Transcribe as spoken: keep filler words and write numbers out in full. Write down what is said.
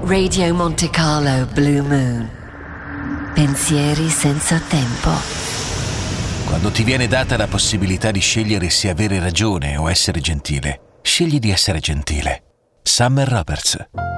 Radio Monte Carlo Blue Moon. Pensieri senza tempo. Quando ti viene data la possibilità di scegliere se avere ragione o essere gentile, scegli di essere gentile. Summer Roberts.